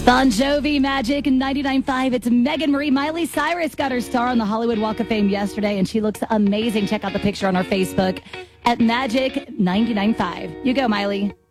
Bon Jovi, Magic 99.5. It's Megan Marie. Miley Cyrus got her star on the Hollywood Walk of Fame yesterday, and she looks amazing. Check out the picture on our Facebook at Magic 99.5. You go, Miley.